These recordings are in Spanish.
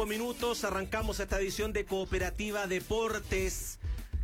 Minutos, arrancamos esta edición de Cooperativa Deportes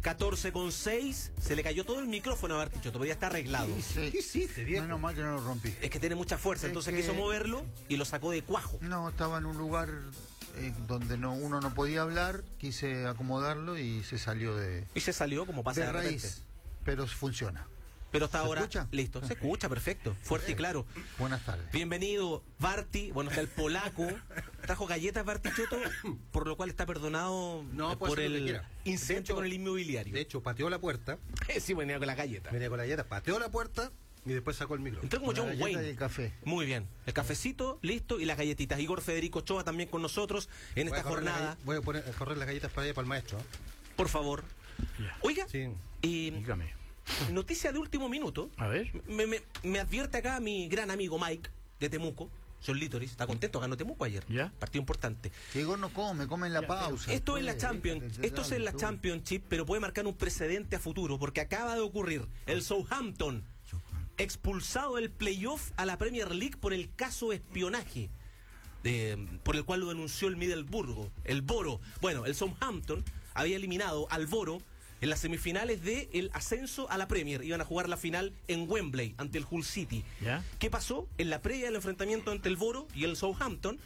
14:06. Se le cayó todo el micrófono a Bartichotto, todavía está arreglado. Sí. ¿Qué hiciste, viejo? Menos mal que no lo rompí. Es que tiene mucha fuerza, entonces quiso moverlo y lo sacó de cuajo. No, estaba en un lugar donde uno no podía hablar, quise acomodarlo y se salió de Y se salió como pasa de repente. raíz, pero funciona. Pero hasta ahora, escucha? listo, se escucha, perfecto, fuerte y claro. Buenas tardes. Bienvenido, Barti. Bueno, está el polaco. Trajo galletas, Bartichotto, por lo cual está perdonado por el incidente con el inmobiliario. De hecho, pateó la puerta. Sí, venía con la galleta. Venía con la galleta, pateó la puerta y después sacó el micrófono. Entró como Con la John galleta Wayne. y el café. Muy bien. El cafecito, listo, y las galletitas. Igor Federico Ochoa también con nosotros en esta jornada. Voy a correr las galletas para allá, para el maestro. Por favor. Oiga, Sí. Dígame. noticia de último minuto. A ver. Me advierte acá mi gran amigo Mike de Temuco. Son Litoris, está contento, ganó Temuco ayer. ¿Ya? Partido importante. Diego no come en la pausa. Esto es la Champions, esto es en la Championship, pero puede marcar un precedente a futuro, porque acaba de ocurrir el Southampton expulsado del playoff a la Premier League por el caso espionaje, por el cual lo denunció el Middlesbrough, el Boro. Bueno, el Southampton había eliminado al Boro en las semifinales del ascenso a la Premier. Iban a jugar la final en Wembley ante el Hull City. ¿Ya? ¿Qué pasó? En la previa del enfrentamiento entre el Boro y el Southampton,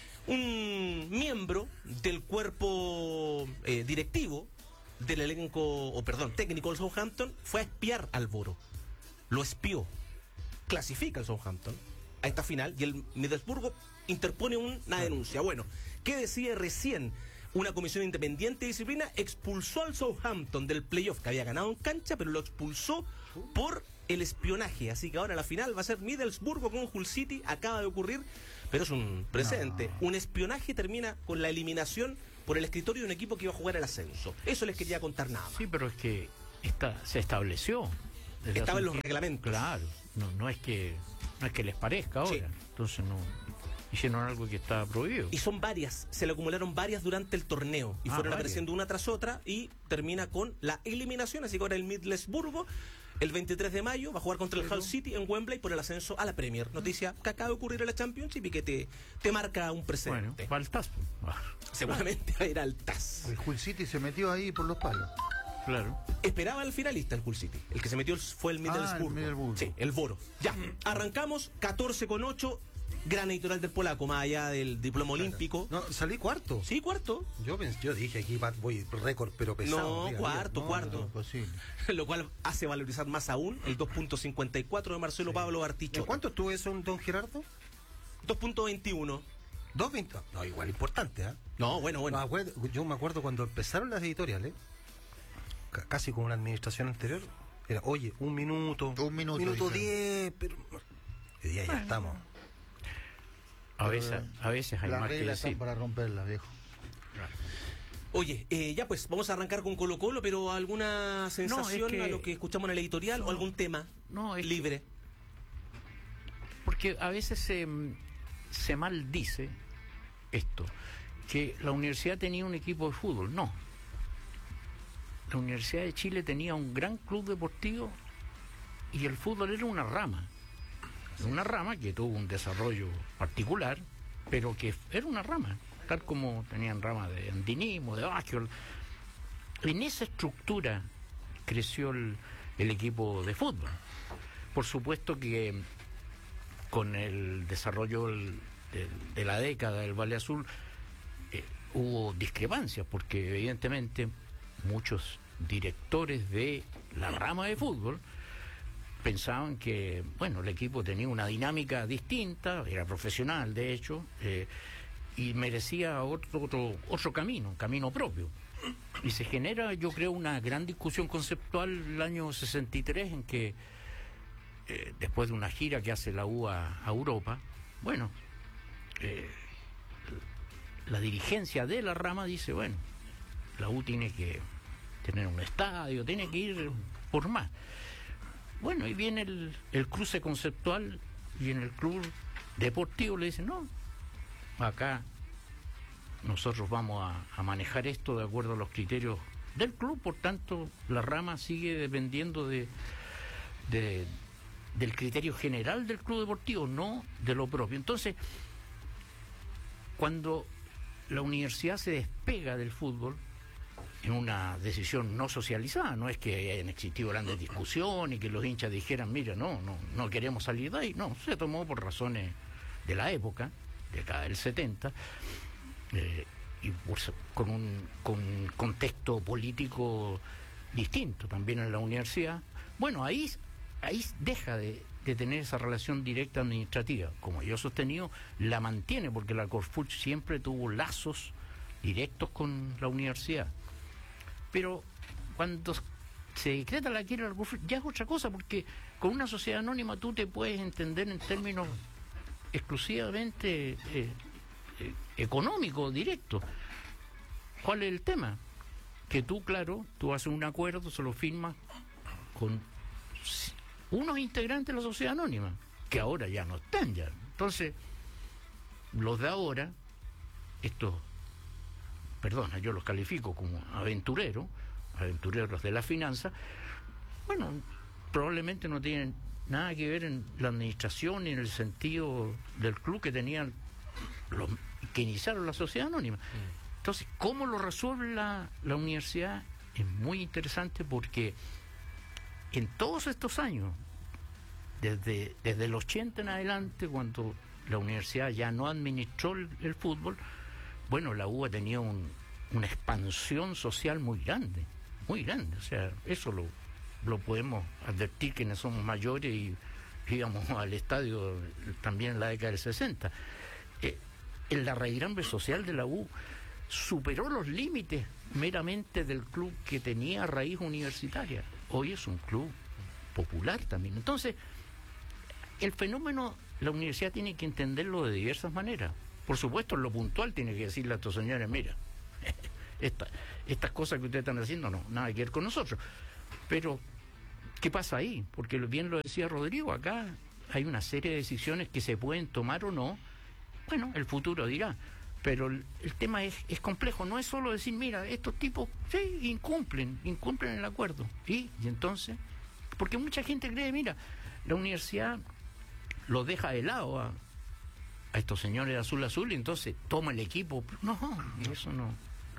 un miembro del cuerpo directivo del elenco, técnico del Southampton fue a espiar al Boro. Lo espió. Clasifica el Southampton a esta final y el Middlesbrough interpone una denuncia. Bueno, ¿qué decide recién? Una comisión independiente de disciplina expulsó al Southampton del playoff, que había ganado en cancha, pero lo expulsó por el espionaje. Así que ahora la final va a ser Middlesbrough con Hull City. Acaba de ocurrir, pero es un precedente. No. Un espionaje termina con la eliminación por el escritorio de un equipo que iba a jugar el ascenso. Eso les quería contar nada más. Sí, pero es que se estableció. Estaba en los reglamentos. Claro, no es que les parezca ahora. Sí. Entonces no hicieron algo que está prohibido. Y son varias, se le acumularon varias durante el torneo y fueron varias. apareciendo una tras otra y termina con la eliminación. Así que ahora el Middlesbrough, el 23 de mayo, va a jugar contra el Hull City en Wembley por el ascenso a la Premier. Noticia que acaba de ocurrir en la Championship y que te marca un Bueno, precedente. faltas. Seguramente va a ir al TAS. El Hull City se metió ahí por los palos. Claro. Esperaba el finalista el Hull City. El que se metió fue el Middlesbrough. el Middlesbrough. Sí, el Boro. Ya, arrancamos 14:08. Gran editorial del polaco, más allá del diploma olímpico. No, salí cuarto. Sí, cuarto. Yo dije aquí voy récord, pero pesado. No, Diga, cuarto. Imposible. Lo cual hace valorizar más aún el 2.54 de Marcelo Pablo Bartichotto. ¿En cuánto estuvo eso, don Gerardo? 2.21. 2.20. No, igual importante, ¿ah? No, bueno. Yo me acuerdo cuando empezaron las editoriales, casi con una administración anterior, era, oye, un minuto dijeron. 10, pero hoy día ya estamos. A veces hay Las más que reglas están decir. para romperlas, viejo. Oye, ya pues, vamos a arrancar con Colo Colo, pero ¿alguna sensación que- a lo que escuchamos en el editorial o algún tema No, libre? Porque a veces se maldice esto, que la universidad tenía un equipo de fútbol. No. La Universidad de Chile tenía un gran club deportivo y el fútbol era una rama. Una rama que tuvo un desarrollo particular, pero que era una rama, tal como tenían ramas de andinismo, de básquetbol. En esa estructura creció el equipo de fútbol. Por supuesto que con el desarrollo de la década del Valle Azul hubo discrepancias, porque evidentemente muchos directores de la rama de fútbol pensaban que, bueno, el equipo tenía una dinámica distinta, era profesional de hecho, y merecía otro camino, un camino propio. Y se genera, yo creo, una gran discusión conceptual el año 63 en que después de una gira que hace la U a Europa, bueno, la dirigencia de la rama dice, bueno, la U tiene que tener un estadio, tiene que ir por más. Bueno, y viene el cruce conceptual y en el club deportivo le dicen, no, acá nosotros vamos a manejar esto de acuerdo a los criterios del club, por tanto la rama sigue dependiendo del criterio general del club deportivo, no de lo propio. Entonces, cuando la universidad se despega del fútbol en una decisión no socializada. No es que hayan existido grandes discusiones y que los hinchas dijeran, mira, no queremos salir de ahí. No, se tomó por razones de la época, de acá del 70, y con un contexto político distinto también en la universidad. Bueno, ahí deja de tener esa relación directa administrativa. Como yo he sostenido, la mantiene, porque la Corfut siempre tuvo lazos directos con la universidad. Pero cuando se decreta la quiebra de la Corfut, ya es otra cosa, porque con una sociedad anónima tú te puedes entender en términos exclusivamente económicos, directos. ¿Cuál es el tema? Que tú haces un acuerdo, se lo firmas con unos integrantes de la sociedad anónima, que ahora ya no están ya. Entonces, los de ahora, yo los califico como aventureros de la finanza, bueno, probablemente no tienen nada que ver en la administración ni en el sentido del club que tenían los que iniciaron la sociedad anónima. Entonces, ¿cómo lo resuelve la universidad? Es muy interesante, porque en todos estos años, desde el 80 en adelante, cuando la universidad ya no administró el fútbol, bueno, la U ha tenido una expansión social muy grande. O sea, eso lo podemos advertir quienes somos mayores y íbamos al estadio también en la década del 60. El arraigambre social de la U superó los límites meramente del club que tenía raíz universitaria. Hoy es un club popular también. Entonces, el fenómeno, la universidad tiene que entenderlo de diversas maneras. Por supuesto, en lo puntual tiene que decirle a estos señores, mira, estas cosas que ustedes están haciendo, no, nada que ver con nosotros. Pero, ¿qué pasa ahí? Porque bien lo decía Rodrigo, acá hay una serie de decisiones que se pueden tomar o no. Bueno, el futuro dirá. Pero el tema es complejo. No es solo decir, mira, estos tipos sí incumplen el acuerdo. Y entonces, porque mucha gente cree, mira, la universidad los deja de lado a estos señores de azul, y entonces toma el equipo. No, eso no.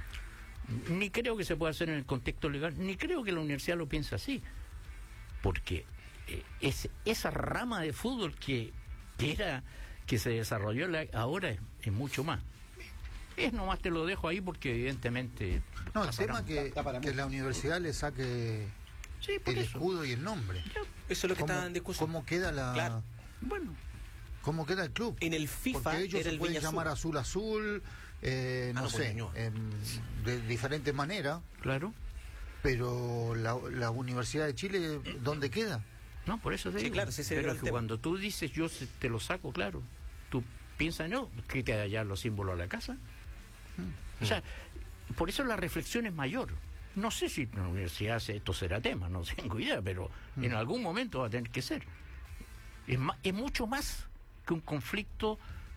Ni creo que se pueda hacer en el contexto legal, ni creo que la universidad lo piense así. Porque esa rama de fútbol que se desarrolló ahora es mucho más. Nomás te lo dejo ahí porque evidentemente... No, el tema que la universidad le saque el escudo y el nombre. Eso es lo que está en discusión. ¿Cómo queda Claro. Bueno, ¿cómo queda el club? En el FIFA porque ellos era se el pueden Viña llamar Azul. azul, no sé, de diferentes maneras. Claro. Pero la Universidad de Chile, ¿dónde queda? No, por eso te Sí, digo. claro, sí, pero el tema. cuando tú dices yo te lo saco, claro, tú piensas, no, que te allá los símbolos a la casa. O sea, por eso la reflexión es mayor. No sé si la universidad esto será tema, no tengo idea, pero en algún momento va a tener que ser. Es mucho más que un conflicto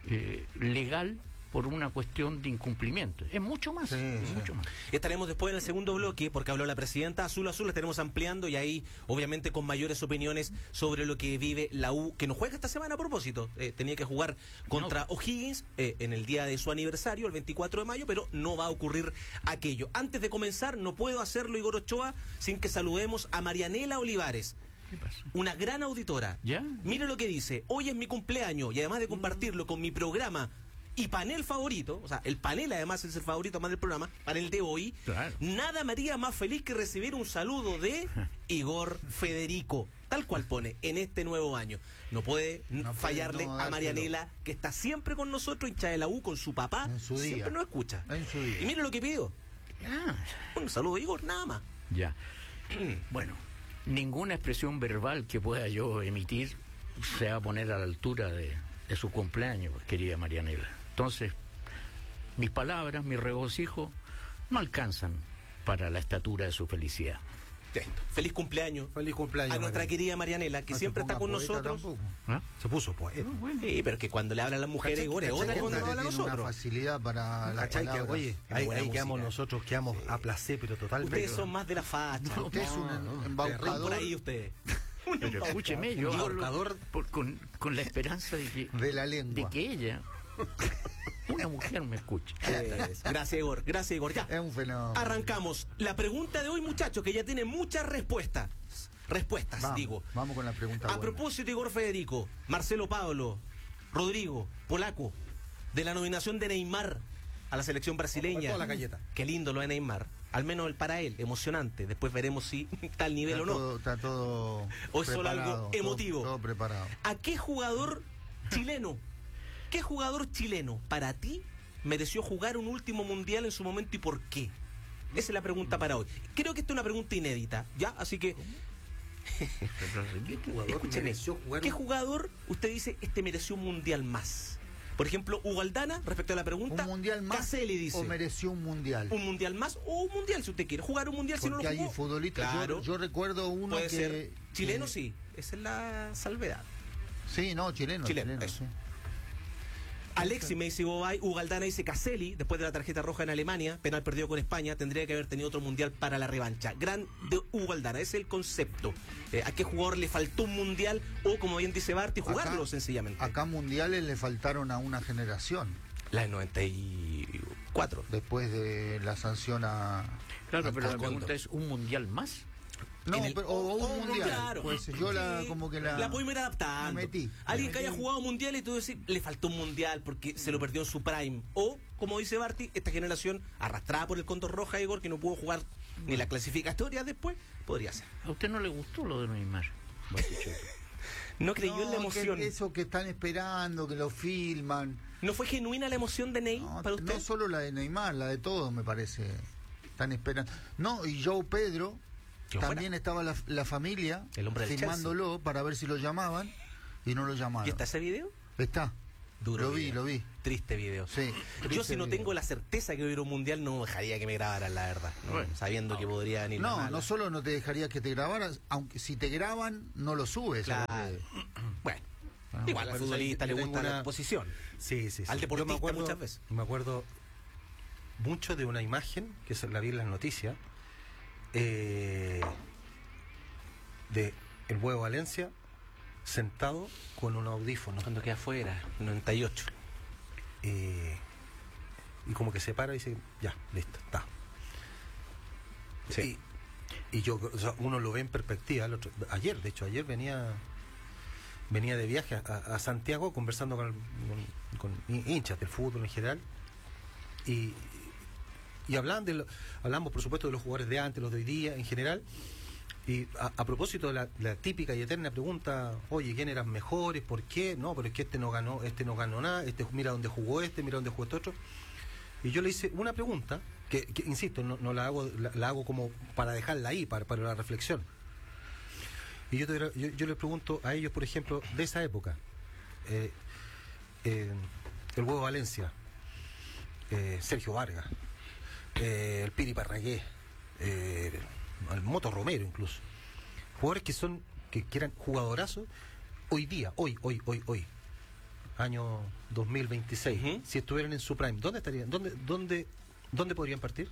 legal por una cuestión de incumplimiento. Es mucho más. Mucho más. Estaremos después en el segundo bloque, porque habló la presidenta Azul, la estaremos ampliando y ahí obviamente con mayores opiniones sobre lo que vive la U, que no juega esta semana a propósito. Tenía que jugar contra O'Higgins en el día de su aniversario, el 24 de mayo, pero no va a ocurrir aquello. Antes de comenzar, no puedo hacerlo, Igor Ochoa, sin que saludemos a Marianela Olivares. ¿Qué pasa? Una gran auditora. ¿Ya? Mire lo que dice: hoy es mi cumpleaños y además de compartirlo con mi programa y panel favorito, o sea, el panel además es el favorito más del programa, panel de hoy, claro, nada me haría más feliz que recibir un saludo de Igor Federico, tal cual pone, en este nuevo año. No puede fallarle a Marianela, que está siempre con nosotros, hincha de la U, con su papá, en su siempre día. nos escucha. En su día. Y mire lo que pidió. Un saludo, Igor, nada más. Ya. Bueno, ninguna expresión verbal que pueda yo emitir se va a poner a la altura de su cumpleaños, querida Marianela. Entonces, mis palabras, mi regocijo, no alcanzan para la estatura de su felicidad. Feliz cumpleaños. Feliz cumpleaños a nuestra Marianela. querida Marianela, que No se siempre está ponga con poeta nosotros. tampoco. ¿Ah? Se puso poeta. Sí, pero que cuando le hablan a las mujeres, Igor, es otra que cuando nos habla a Tiene una nosotros. facilidad para las ¿Cachai? Que, palabras. oye, Qué ahí buena quedamos música. nosotros, quedamos a placer, pero totalmente. Ustedes son más de la facha. Usted es un Por embaucador ahí ustedes. Pero escúcheme, yo hablo Embaucador con la esperanza de de la lengua. que ella una mujer me escuche. Gracias, Igor. Gracias, Igor. Ya. Es un fenómeno. Arrancamos. La pregunta de hoy, muchachos, que ya tiene muchas respuestas. Vamos con la pregunta. A propósito, Igor Federico, Marcelo Pablo, Rodrigo, Polaco, de la nominación de Neymar a la selección brasileña. Toda la galleta. Qué lindo lo de Neymar. Al menos para él, emocionante. Después veremos si está al nivel o no. Está todo O es solo algo emotivo. Todo preparado. ¿A qué jugador chileno para ti mereció jugar un último mundial en su momento y por qué? Esa es la pregunta para hoy. Creo que esta es una pregunta inédita, ¿ya? Así que... Escúcheme, ¿qué jugador usted dice este mereció un mundial más? Por ejemplo, Hugo Aldana, respecto a la pregunta, ¿un mundial más Caselli dice, o mereció un mundial? Un mundial más o un mundial, si usted quiere. Jugar un mundial. Porque si no lo jugó. hay futbolistas, claro, yo recuerdo uno puede que... ser chileno, sí. Esa es la salvedad. Sí, no, chileno, eso. sí. Alexis me dice Bobay, Hugo Aldana dice Caselli, después de la tarjeta roja en Alemania, penal perdido con España, tendría que haber tenido otro mundial para la revancha. Gran de Hugo Aldana, ese es el concepto. ¿A qué jugador le faltó un mundial o, como bien dice Barty, jugarlo Acá, sencillamente? Acá mundiales le faltaron a una generación. La del 94. Después de la sanción a... Claro, a pero la Condor. pregunta es, ¿un mundial más? No, En el- pero, o un mundial. claro. Pues yo como que la podemos ir adaptando. la metí. Alguien La que haya metí. jugado mundial y tú decís, le faltó un mundial porque se lo perdió en su prime. O, como dice Barty, esta generación arrastrada por el Condor Roja, Igor, que no pudo jugar ni la clasificatoria después, podría ser. ¿A usted no le gustó lo de Neymar? No creyó en la emoción. Eso que están esperando, que lo filman. ¿No fue genuina la emoción de Ney No, para usted? no solo la de Neymar, la de todos me parece. Están esperando. No, y Joe Pedro, Que también estaba la familia El hombre del filmándolo para ver si lo llamaban y no lo llamaron. ¿Y está ese video? Está. Duro Lo video. vi. Triste video. Sí. Yo triste si no video. tengo la certeza que hubiera un mundial, no dejaría que me grabaran, la verdad. ¿no? Bueno. Sabiendo que podría venir No, mala. no solo no te dejaría que te grabaras, aunque si te graban, no lo subes. Claro. a redes. Bueno. Ah, Igual al pero futbolista yo le tengo gusta la una- exposición. Sí. Al Yo deportista muchas veces. Me acuerdo mucho de una imagen que la vi en las noticias de el Huevo Valencia sentado con un audífono Cuando queda afuera, 98. y como que se para y dice, ya, listo, está. Sí. Y yo, o sea, uno lo ve en perspectiva. Ayer venía de viaje a Santiago conversando con hinchas del fútbol en general y hablamos por supuesto de los jugadores de antes, los de hoy día en general, y a propósito de la típica y eterna pregunta, oye, ¿quién eran mejores? ¿Por qué? No, pero es que este no ganó nada, mira dónde jugó mira dónde jugó este otro. Y yo le hice una pregunta que insisto, no la hago como para dejarla ahí, para la reflexión. Y yo les pregunto a ellos, por ejemplo, de esa época, el Huevo Valencia, Sergio Vargas, el Piri Parragué, el Moto Romero incluso, jugadores que eran jugadorazos hoy día, hoy, año 2026, Ujú. si estuvieran en su prime, ¿dónde estarían? ¿Dónde podrían partir?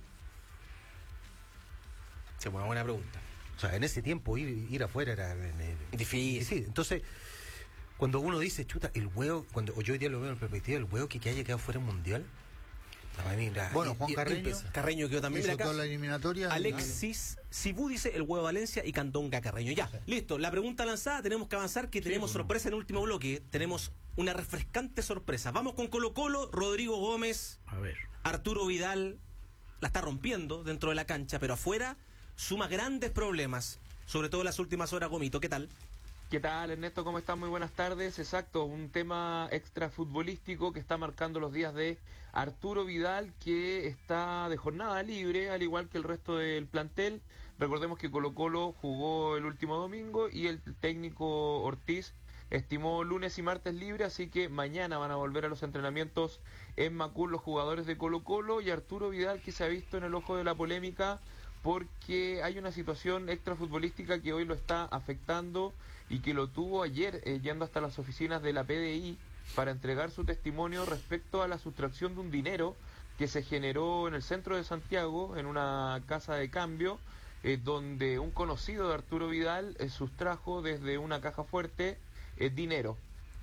Sí, una buena pregunta. O sea, en ese tiempo ir afuera era Difícil. Entonces, cuando uno dice, chuta, el huevo, cuando yo hoy día lo veo en perspectiva, el huevo que haya quedado fuera en mundial. A mí, Bueno, Juan Carreño. Carreño quedó también. Hizo Mira acá, toda la eliminatoria. Alexis Cibú dice el Huevo Valencia y Candonga Carreño. Ya, listo. La pregunta lanzada, tenemos que avanzar, que tenemos sorpresa en el último bloque. Tenemos una refrescante sorpresa. Vamos con Colo Colo, Rodrigo Gómez, A ver. Arturo Vidal la está rompiendo dentro de la cancha, pero afuera suma grandes problemas, sobre todo en las últimas horas. Gomito, ¿qué tal? ¿Qué tal, Ernesto? ¿Cómo estás? Muy buenas tardes. Exacto, un tema extra futbolístico que está marcando los días de Arturo Vidal, que está de jornada libre, al igual que el resto del plantel. Recordemos que Colo-Colo jugó el último domingo y el técnico Ortiz estimó lunes y martes libre, así que mañana van a volver a los entrenamientos en Macul los jugadores de Colo-Colo y Arturo Vidal, que se ha visto en el ojo de la polémica porque hay una situación extrafutbolística que hoy lo está afectando y que lo tuvo ayer yendo hasta las oficinas de la PDI para entregar su testimonio respecto a la sustracción de un dinero que se generó en el centro de Santiago, en una casa de cambio, donde un conocido de Arturo Vidal sustrajo desde una caja fuerte dinero.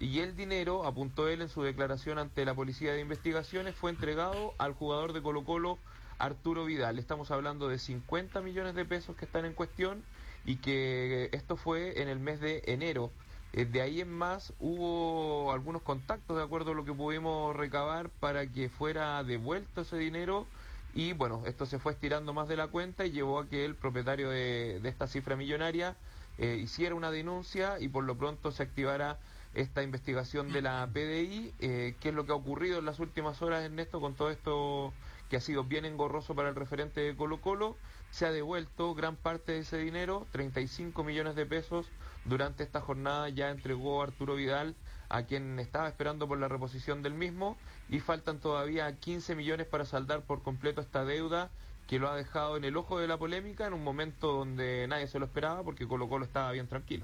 y el dinero, apuntó él en su declaración ante la Policía de Investigaciones, fue entregado al jugador de Colo-Colo, Arturo Vidal. Estamos hablando de 50 millones de pesos que están en cuestión y que esto fue en el mes de enero. De ahí en más hubo algunos contactos, de acuerdo a lo que pudimos recabar, para que fuera devuelto ese dinero, y bueno, esto se fue estirando más de la cuenta y llevó a que el propietario de esta cifra millonaria hiciera una denuncia y por lo pronto se activara esta investigación de la PDI. ¿Qué es lo que ha ocurrido en las últimas horas, Ernesto, con todo esto que ha sido bien engorroso para el referente de Colo-Colo? Se ha devuelto gran parte de ese dinero, 35 millones de pesos. Durante esta jornada ya entregó Arturo Vidal a quien estaba esperando por la reposición del mismo, y faltan todavía 15 millones para saldar por completo esta deuda que lo ha dejado en el ojo de la polémica en un momento donde nadie se lo esperaba, porque Colo-Colo estaba bien tranquilo.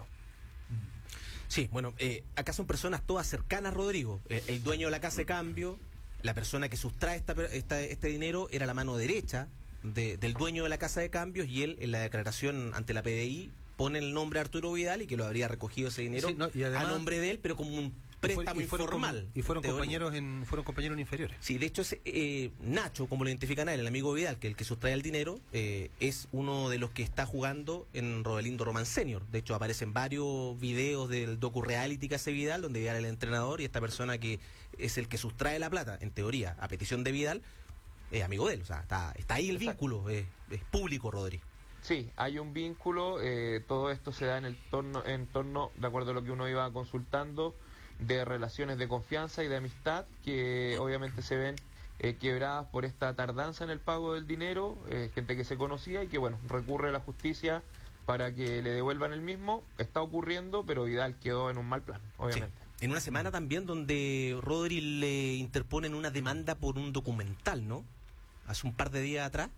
Sí, bueno, acá son personas todas cercanas, Rodrigo. El dueño de la casa de cambio, la persona que sustrae este dinero, era la mano derecha del dueño de la casa de cambios, y él en la declaración ante la PDI pone el nombre de Arturo Vidal y que lo habría recogido ese dinero, sí, no, y además, a nombre de él, pero como un préstamo informal. Y fueron compañeros en inferiores. Sí, de hecho Nacho, como lo identifican a él, el amigo Vidal, que el que sustrae el dinero, es uno de los que está jugando en Rodelindo Román Senior. De hecho aparecen varios videos del docu-reality que hace Vidal, donde Vidal es el entrenador y esta persona que es el que sustrae la plata, en teoría, a petición de Vidal, es amigo de él. O sea, está ahí el vínculo, es público, Rodri. Sí, hay un vínculo, todo esto se da en torno, de acuerdo a lo que uno iba consultando, de relaciones de confianza y de amistad que obviamente se ven quebradas por esta tardanza en el pago del dinero, gente que se conocía y que bueno, recurre a la justicia para que le devuelvan el mismo. Está ocurriendo, pero Vidal quedó en un mal plan, obviamente. Sí. En una semana también donde Rodri le interponen una demanda por un documental, ¿no? Hace un par de días atrás.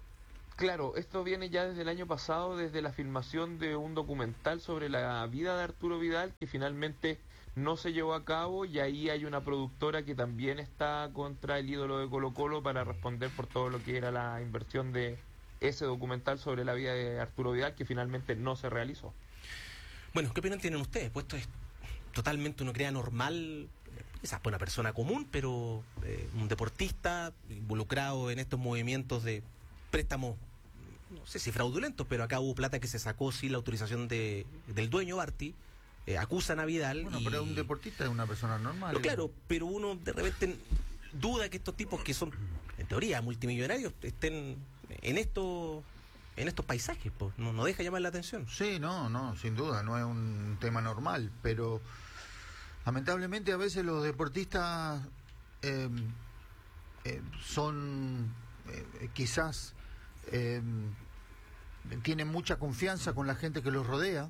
Claro, esto viene ya desde el año pasado, desde la filmación de un documental sobre la vida de Arturo Vidal, que finalmente no se llevó a cabo, y ahí hay una productora que también está contra el ídolo de Colo-Colo para responder por todo lo que era la inversión de ese documental sobre la vida de Arturo Vidal, que finalmente no se realizó. Bueno, ¿qué opinión tienen ustedes? Pues esto es totalmente, uno crea normal, quizás por una persona común, pero un deportista involucrado en estos movimientos de préstamos, no sé si fraudulentos, pero acá hubo plata que se sacó sin la autorización del dueño, Barty. Acusan a Vidal. Bueno, pero un deportista es una persona normal. Pero claro, pero uno de repente duda que estos tipos que son, en teoría, multimillonarios, estén en estos paisajes, pues. No deja llamar la atención. Sí, no, sin duda, no es un tema normal, pero lamentablemente a veces los deportistas son quizás tienen mucha confianza con la gente que los rodea.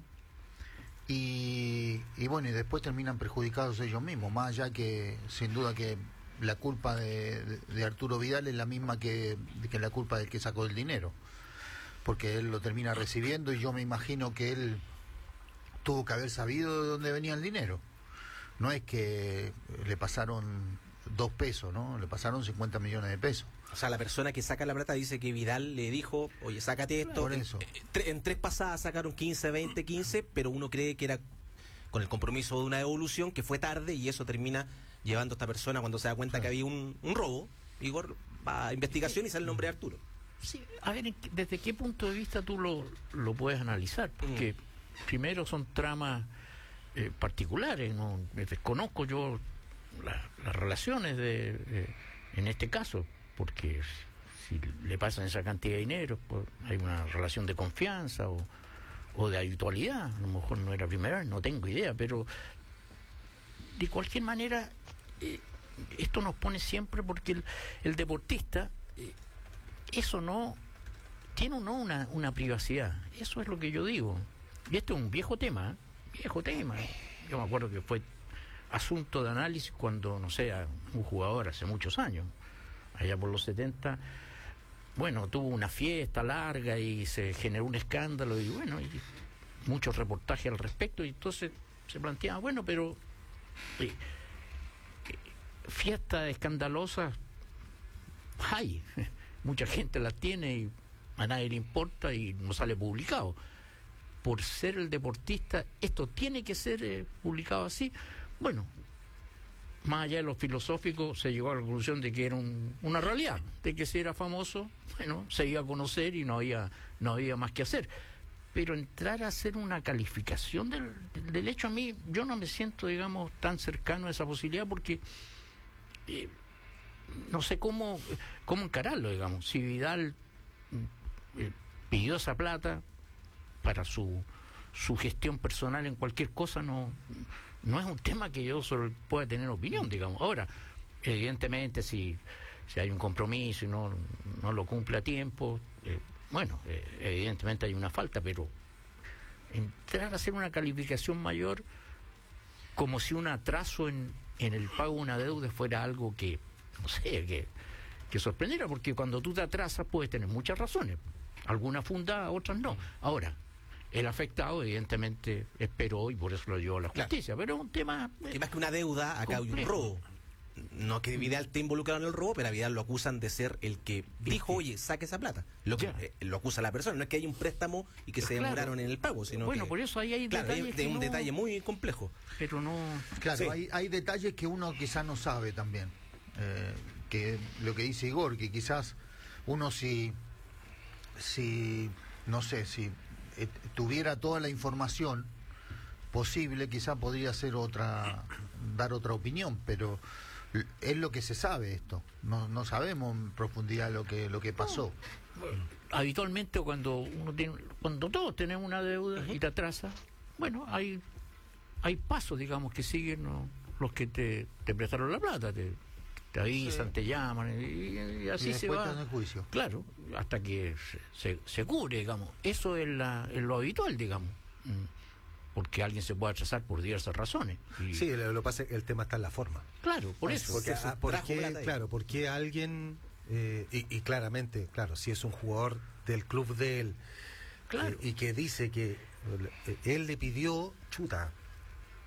Y bueno, y después terminan perjudicados ellos mismos, más allá que sin duda que la culpa de Arturo Vidal es la misma que la culpa del que sacó el dinero, porque él lo termina recibiendo, y yo me imagino que él tuvo que haber sabido de dónde venía el dinero. No es que le pasaron 2 pesos, ¿no? Le pasaron 50 millones de pesos. O sea, la persona que saca la plata dice que Vidal le dijo, oye, sácate esto. Por eso. En 3 pasadas sacaron 15, 20, 15, pero uno cree que era con el compromiso de una devolución, que fue tarde, y eso termina llevando a esta persona, cuando se da cuenta que había un robo, Igor, va a investigación y sale el nombre de Arturo. Sí, a ver, ¿desde qué punto de vista tú lo puedes analizar? Porque primero son tramas particulares, ¿no? Desconozco yo las relaciones en este caso, porque si le pasan esa cantidad de dinero, pues hay una relación de confianza o de habitualidad. A lo mejor no era primera vez, no tengo idea, pero de cualquier manera esto nos pone siempre, porque el deportista eso no tiene una privacidad. Eso es lo que yo digo, y esto es un viejo tema. Yo me acuerdo que fue asunto de análisis cuando, no sé, un jugador hace muchos años, allá por los 70, bueno, tuvo una fiesta larga y se generó un escándalo, y bueno, y muchos reportajes al respecto, y entonces se planteaba, bueno, pero fiestas escandalosas hay, mucha gente las tiene y a nadie le importa y no sale publicado. Por ser el deportista, esto tiene que ser publicado así. bueno, más allá de lo filosófico, se llegó a la conclusión de que era una realidad, de que si era famoso, bueno, se iba a conocer y no había más que hacer. Pero entrar a hacer una calificación del hecho, a mí, yo no me siento, digamos, tan cercano a esa posibilidad porque no sé cómo encararlo, digamos. Si Vidal pidió esa plata para su gestión personal en cualquier cosa, no es un tema que yo solo pueda tener opinión, digamos. Ahora, evidentemente, si hay un compromiso y no lo cumple a tiempo, bueno, evidentemente hay una falta, pero entrar a hacer una calificación mayor como si un atraso en el pago de una deuda fuera algo que, no sé, que sorprendiera, porque cuando tú te atrasas puedes tener muchas razones, algunas fundadas, otras no. Ahora, el afectado evidentemente esperó y por eso lo llevó a la justicia, pero es un tema... que más que una deuda, acá hay un robo. No que Vidal esté involucrado en el robo, pero a Vidal lo acusan de ser el que dijo, oye, saque esa plata. Lo acusa la persona, no es que haya un préstamo y que se demoraron en el pago, sino bueno, que, por eso ahí hay detalles de un detalle muy complejo. Pero no... Claro, hay detalles que uno quizás no sabe también. Que lo que dice Igor, que quizás uno si no sé, si tuviera toda la información posible, quizás podría dar otra opinión, pero es lo que se sabe esto. No sabemos en profundidad lo que pasó. Habitualmente cuando todos tenemos una deuda y te atrasa, bueno, hay pasos, digamos, que siguen los que te prestaron la plata, te avisan, te llaman y así se va. En el juicio. Claro, hasta que se cubre, digamos. Eso es lo habitual, digamos. Porque alguien se puede atrasar por diversas razones. Sí, lo que pasa es que el tema está en la forma. Claro, por eso. Porque alguien, y claramente, claro, si es un jugador del club de él, claro, y que dice que él le pidió, chuta,